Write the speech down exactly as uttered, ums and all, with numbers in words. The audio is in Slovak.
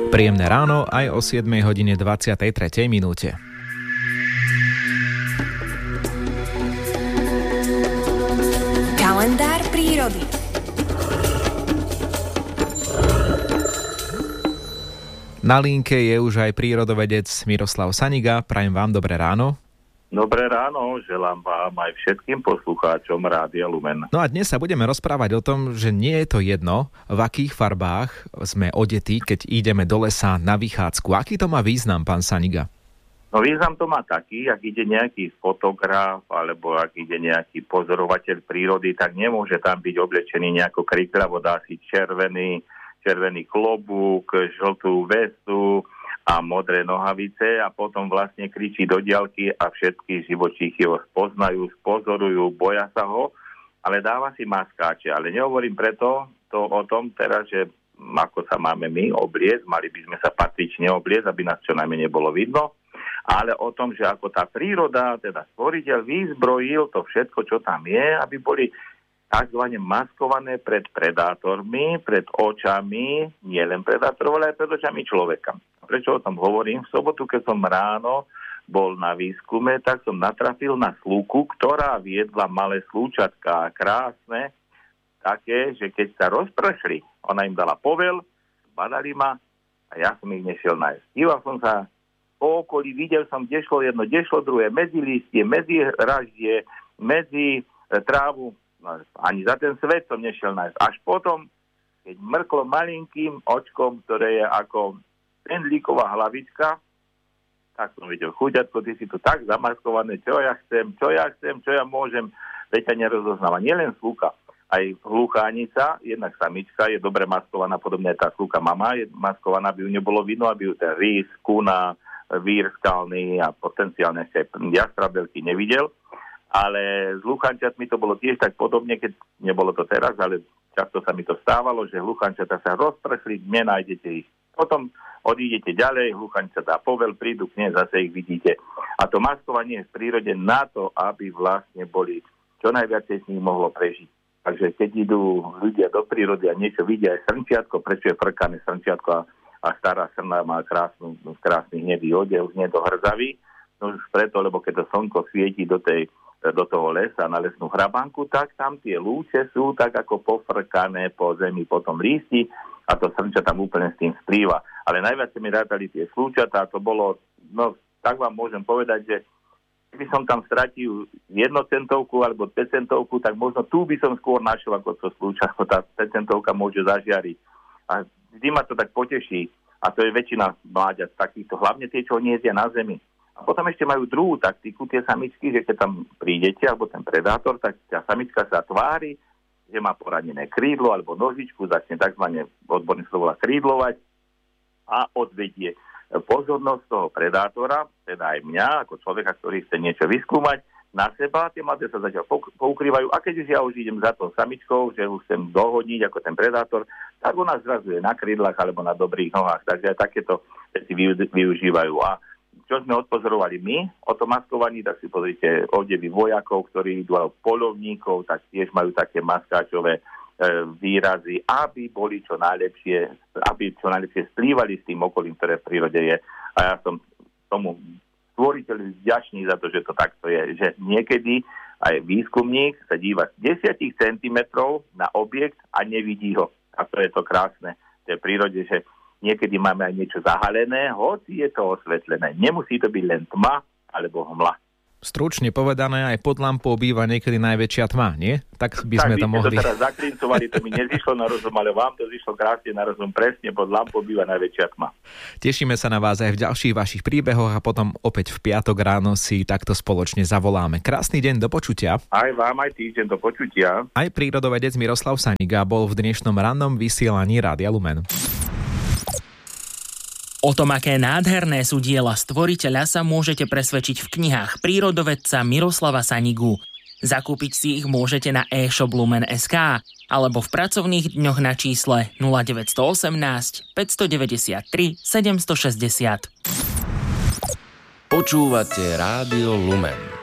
Príjemné ráno aj o siedmej hodine dvadsiatej tretej minúte. Kalendár prírody. Na linke je už aj prírodovedec Miroslav Saniga. Prajem vám dobré ráno. Dobré ráno, želám vám aj všetkým poslucháčom Rádia Lumen. No a dnes sa budeme rozprávať o tom, že nie je to jedno, v akých farbách sme odetí, keď ideme do lesa na vychádzku. Aký to má význam, pán Saniga? No význam to má taký, ak ide nejaký fotograf alebo ak ide nejaký pozorovateľ prírody, tak nemôže tam byť oblečený nejako kriklavo, dá si červený, červený klobúk, žltú vestu a modré nohavice a potom vlastne kričí do diaľky a všetky živočíchy ho spoznajú, spozorujú, boja sa ho, ale dáva si maskáče. Ale nehovorím preto to o tom teraz, že ako sa máme my obliecť, mali by sme sa patrične obliecť, aby nás čo najmenej bolo vidno, ale o tom, že ako tá príroda, teda stvoriteľ vyzbrojil to všetko, čo tam je, aby boli takzvané maskované pred predátormi, pred očami, nielen predátorov, ale aj pred očami človeka. Prečo o tom hovorím? V sobotu, keď som ráno bol na výskume, tak som natrafil na slúku, ktorá viedla malé slúčatká, krásne, také, že keď sa rozpršli, ona im dala povel, badali ma a ja som ich nešiel nájsť. Díval som sa po okolí, videl som, kde šlo jedno, kde šlo druhé, medzi listie, medzi raždie, medzi e, trávu. No, ani za ten svet som nešiel nájsť. Až potom, keď mrklo malinkým očkom, ktoré je ako pendlíková hlavička, tak som videl, chuďatko, ty si tu tak zamaskované, čo ja chcem, čo ja chcem, čo ja môžem, veď ťa nerozoznáva. Nielen slúka, aj hluchánica, jednak samička je dobre maskovaná, podobne tá slúka mama je maskovaná, aby ju nebolo vidno, aby ju ten rys, kuna, vír skalný a potenciálne ešte aj jastrabelky nevidel. Ale s hluchančatmi to bolo tiež tak podobne, keď nebolo to teraz, ale často sa mi to stávalo, že hluchančata sa rozpršli, nenájdete ich. Potom odídete ďalej, hluchančatá povel, prídu k nej, zase ich vidíte. A to maskovanie je v prírode na to, aby vlastne boli, čo najviacej z nich mohlo prežiť. Takže keď idú ľudia do prírody a niečo vidia, aj srnčiatko, prečo je frkané srnčiatko a, a stará srna má krásnu, krásny hnedý odev, hnedo hrzavý, no už preto, lebo keď to slnko svieti do tej do toho lesa, na lesnú hrabanku, tak tam tie lúče sú tak ako pofrkané po zemi, po tom lísti a to srnča tam úplne s tým splýva. Ale najviac mi rátali tie slúčatá, to bolo, no tak vám môžem povedať, že keby som tam stratil jednocentovku alebo päťcentovku, tak možno tu by som skôr našiel ako to slúčatko, tá päťcentovka môže zažiariť. A vždy ma to tak poteší a to je väčšina mláďat takýchto, hlavne tie, čo nie jedia na zemi. A potom ešte majú druhú taktiku, tie samičky, že keď tam prídete, alebo ten predátor, tak tá samička sa tvári, že má poranené krídlo alebo nožičku, začne takzvané odborne slovo krídlovať a odvedie pozornosť toho predátora, teda aj mňa, ako človeka, ktorý chce niečo vyskúmať, na seba, tie mladé sa zatiaľ poukrývajú a keď už ja už idem za tou samičkou, že už chcem dohodniť ako ten predátor, tak ona zrazuje na krídlach alebo na dobrých nohách, takže aj takéto veci využívajú. A čo sme odpozorovali my o tom maskovaní, tak si pozrite odevy vojakov, ktorí idú aj poľovníkov, tak tiež majú také maskáčové e, výrazy, aby boli čo najlepšie, aby čo najlepšie splývali s tým okolím, ktoré v prírode je. A ja som tomu stvoriteľi vďačný za to, že to takto je. Že niekedy aj výskumník sa díva z desať centimetrov na objekt a nevidí ho. A to je to krásne v tej prírode, že niekedy máme aj niečo zahalené, hoci je to osvetlené. Nemusí to byť len tma alebo hmla. Stručne povedané, aj pod lampou býva niekedy najväčšia tma, nie? Tak by sme tak, to mohli... Tak, to teraz zaklincovali, to mi nezišlo na rozum, ale vám to zišlo krásne na rozum, presne pod lampou býva najväčšia tma. Tešíme sa na vás aj v ďalších vašich príbehoch a potom opäť v piatok ráno si takto spoločne zavoláme. Krásny deň, do počutia. Aj vám, aj týždeň, do počutia. Aj prírodovedec Miroslav Saniga bol v dnešnom rannom vysielaní Rádia Lumen. O tom, aké nádherné sú diela stvoriteľa, sa môžete presvedčiť v knihách prírodovedca Miroslava Sanigu. Zakúpiť si ich môžete na e-shop lumen bodka es ká alebo v pracovných dňoch na čísle nula deväť jedna osem, päť deväť tri, sedem šesť nula. Počúvate Rádio Lumen.